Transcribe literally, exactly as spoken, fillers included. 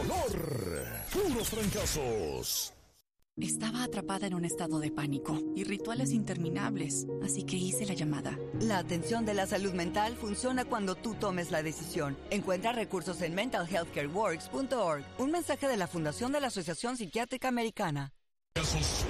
valor, puros fracasos. Estaba atrapada en un estado de pánico y rituales interminables, así que hice la llamada. La atención de la salud mental funciona cuando tú tomes la decisión. Encuentra recursos en mental health care works punto org. Un mensaje de la Fundación de la Asociación Psiquiátrica Americana. Casos